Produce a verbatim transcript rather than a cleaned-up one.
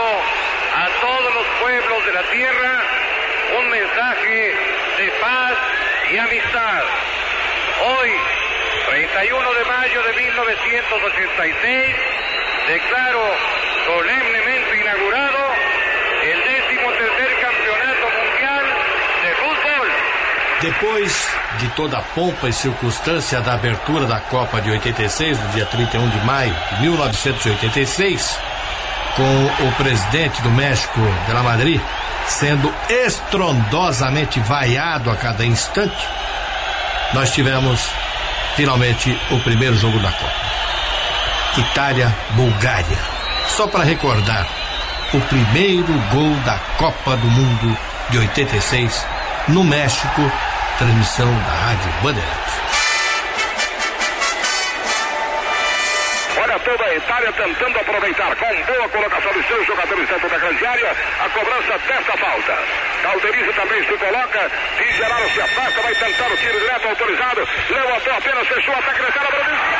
a todos los pueblos de la tierra un mensaje de paz y amistad. Hoy, treinta y uno de mayo de mil novecientos ochenta y seis, declaro solemnemente inaugurado el décimo tercer campeonato mundial de fútbol. Depois de toda a pompa e circunstância da abertura da Copa de oitenta e seis, no dia trinta e um de maio de mil novecentos e oitenta e seis, com o presidente do México, de la Madrid, sendo estrondosamente vaiado a cada instante, nós tivemos finalmente o primeiro jogo da Copa. Itália-Bulgária. Só para recordar, o primeiro gol da Copa do Mundo de oitenta e seis no México, transmissão da Rádio Bandeirantes. Olha toda a Itália tentando aproveitar com boa colocação dos seus jogadores dentro da grande área a cobrança dessa falta. Calderizzi também se coloca, Di Gerardo se afasta, vai tentar o tiro direto autorizado, levantou apenas, fechou, ataque na cara, Brasil.